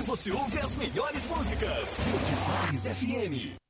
você ouve as melhores músicas. Verdes Mares FM.